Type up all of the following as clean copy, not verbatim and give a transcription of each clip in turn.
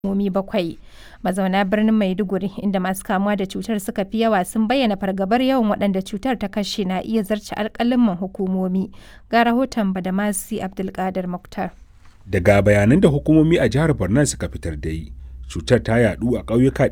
Hukumomi 7. Mazauna birnin Maiduguri, inda masu kamuwa da cutar suka fi yawa, sun bayyana fargabar yawan waɗanda cutar ta kashe na iya zarce alƙaluman hukumomi. Ga rahoton Badamasi Abdulkadir Mukhtar. Daga bayanan da hukumomi a jihar Borno suka fitar dai, cutar ta yadu a ƙauyuka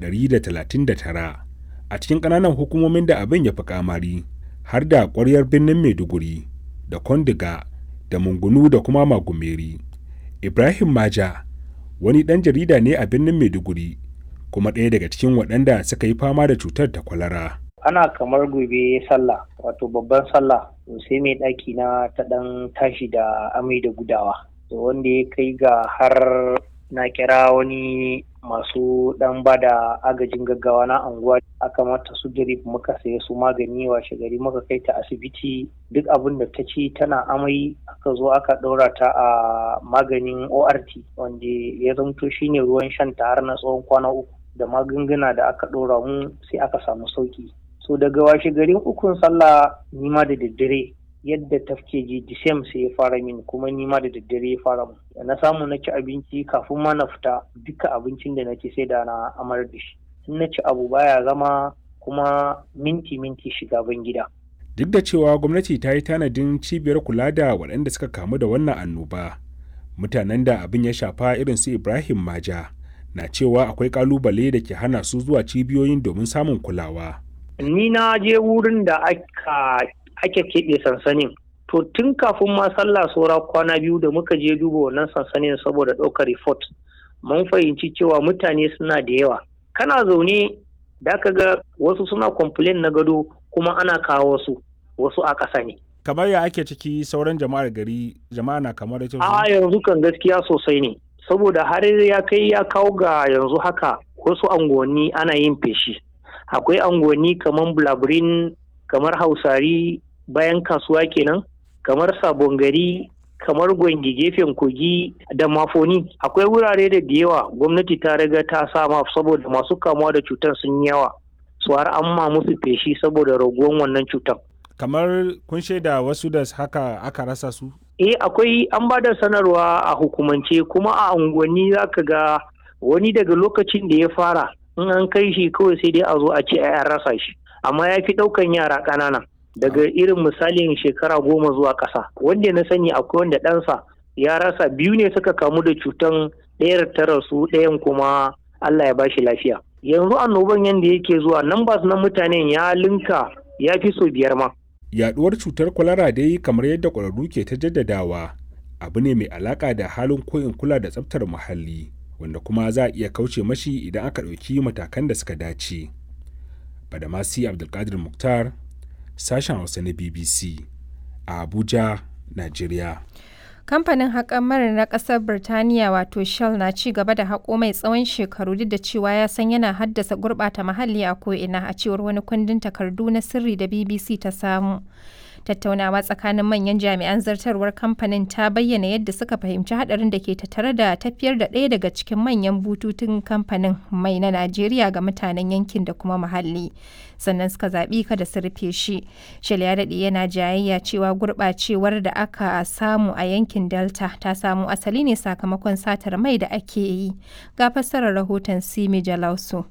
139 a cikin ƙananan hukumomin da abin ya fi kamari, har da ƙwaryar birnin Maiduguri da Kondiga da Mungunu da kuma Magumeri. Ibrahim Maja wani ɗan jarida ne a birnin Maiduguri, kuma ɗaya daga cikin waɗanda suka yi fama da cutar ta kwalara. Ana kamar gobe sallah, wato babban sallah, sai mai ɗaki na ta ɗan tashi da amai da gudawa. Wanda ya kai ga har na kira wani masu ɗan ba da agajin gaggawa na anguwa, aka mata su drip, muka saye su magani, washe gari muka kai ta asibiti. Duk abin da ta ci tana amai, aka zo aka ɗaura ta a maganin ORT wanda ya zamto shine ruwan shan ta har na tsawon kwana 3, da magunguna da aka ɗora mu sai aka samu sauki. So daga washe garin ukun sallah nima da daddare yadda tafke ji disem sai ya fara min, kuma nima da daddare ya fara mu. Na samu na ci abinci kafin ma na fita, duka abincin da nake sai da na amar da shi. In na ci abu baya zama, kuma minti shiga ban gida. Duk da cewa gwamnati ta yi tanadin cibiyar kula da waɗanda suka kamu da wannan annoba, mutanen da abin ya shafa irin su Ibrahim Maja na cewa akwai kalubale da ke hana su zuwa cibiyoyin domin samun kulawa. Ni na je wurin da ake keɓe sansanin. To tun kafin ma sallah saura kwana 2 da muka je duba wannan sansanin saboda ɗaukar report, mun fahimci cewa mutane suna da yawa. Kana zaune da ka ga wasu suna complain na gado, kuma ana kawo wasu a ƙasa ne. Kamar ya ake ciki sauran jama'ar gari, jama'a na kamar ita? A yanzu kan gaskiya sosai ne, saboda har ya kai ya kawo ga yanzu haka wasu anguwanni ana yin feshi. Akwai anguwanni kamar Bulaburin, kamar Hausari bayan kasuwa kenan, kamar Sabon Gari, kamar Gwangi gefen Kogi da Mafoni. Akwai wurare da yawa gwamnati ta riga ta sama saboda masu kamuwa da cutar sun yawa, su har an ma musu feshi saboda raguwan wannan cutar. Kamar kun shaida wasu da haka aka rasa su? Akwai, an ba da sanarwa a hukumance, kuma a unguwanni za ka ga wani daga lokacin da ya fara, in an kai shi kawai sai dai a zo a ce an rasa shi, amma ya fi ɗaukan yara ƙanana daga irin misalin shekara 10 zuwa ƙasa. Wanda na sani akwai wanda ɗansa ya rasa, 2 ne suka kamu da cutan, ɗayar ta rasu, ɗayan kuma Allah ya bashi lafiya. Yanzu annoban yanda yake zuwa, numbers na mutanen ya linka, ya fi so 5 ma. Yaɗuwar cutar kwalara dai, kamar yadda ƙwararru ke ta jaddadawa, abu ne mai alaƙa da halin koyin kula da tsaftar muhalli, wanda kuma za a iya kauce mashi idan aka ɗauki matakan da suka dace. Badamasi Abdulkadir Mukhtar, sashen Hausa na BBC a Abuja, Najeriya. Kamfanin haƙar mai na ƙasar Birtaniya wato Shell na ci gaba da haƙo mai tsawon shekaru, duk da cewa ya san yana haddasa gurɓata muhalli a ko'ina, a cewar wani kundin takardu na sirri da BBC ta samu. Tattaunawa tsakanin manyan jami'an zartarwar kamfanin ta bayyana yadda suka fahimci haɗarin da ke tattare da tafiyar da ɗaya daga cikin manyan bututun kamfanin mai na Najeriya ga mutanen yankin da kuma muhalli. Sannan suka zaɓi kada su rufe shi. Shell ya daɗe yana jayayya cewa gurɓacewar da aka samu a yankin Delta ta samo asali ne sakamakon satar mai da ake yi. Ga fassarar rahoton Simi Jalausu.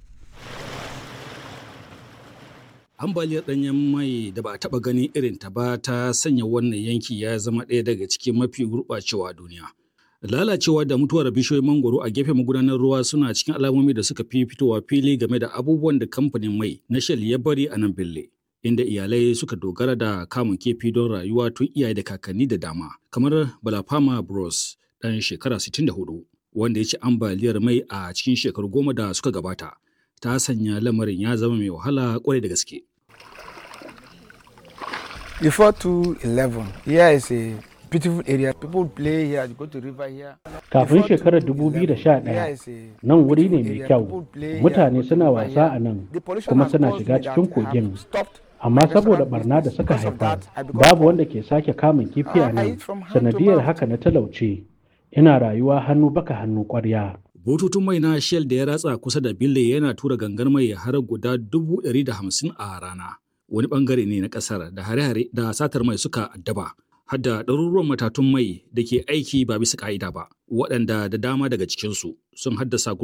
Ambaliyar ɗanyen mai da ba a taɓa ganin irin ta ba ta sanya wannan yanki ya zama ɗaya daga cikin mafi gurɓacewa a duniya. Lalacewa da mutuwar bishiyoyin mangoro a gefen magudanar ruwa suna cikin alamomi da suka fi fitowa fili game da abubuwan da kamfanin mai na Shell ya bari a nan Bille, inda iyalai suka dogara da kamun kifi don rayuwa tun iyaye da kakanni da dama, kamar Balafama Bros ɗan shekara 64, wanda ya ci ambaliyar mai a cikin shekaru 10 da suka gabata. Ta sanya lamarin ya zama mai wahala kwarai da gaske. Before 2011, here is a beautiful area. People play here, go to river here. Kafin shekarar 2011, nan wuri ne mai kyau. Mutane suna wasa a nan, kuma suna shiga cikin kogin. Amma saboda barna da suka haifar, babu wanda ke sake kamun kifi a nan. Sanadiyar haka na talauce, ina rayuwa hannu baka hannu ƙwarya. Bututun mai na Shell da ya ratsa kusa da Bille yana tura gangar mai har guda 150,000 a rana. Wani bangare ne na kasar da hare-hare da satar mai suka addaba. har da ɗaruruwan matatun mai da ke aiki ba bisa ƙa'ida ba, waɗanda da dama daga cikinsu sun haddasa